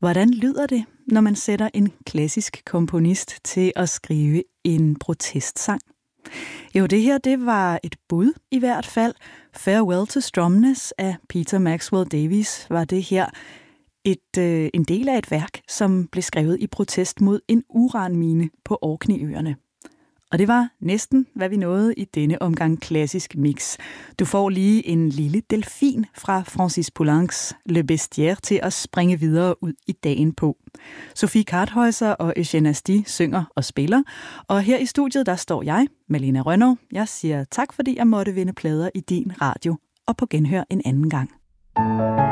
Hvordan lyder det, når man sætter en klassisk komponist til at skrive en protestsang? Jo, det her, det var et bud i hvert fald. Farewell to Stromness af Peter Maxwell Davies var det her en del af et værk, som blev skrevet i protest mod en uranmine på Orkney-øerne. Og det var næsten, hvad vi nåede i denne omgang klassisk mix. Du får lige en lille delfin fra Francis Poulencs Le Bestiaire til at springe videre ud i dagen på. Sofie Karthäuser og Eugène Asti synger og spiller. Og her i studiet, der står jeg, Malene Rønnow. Jeg siger tak, fordi jeg måtte vinde plader i din radio. Og på genhør en anden gang.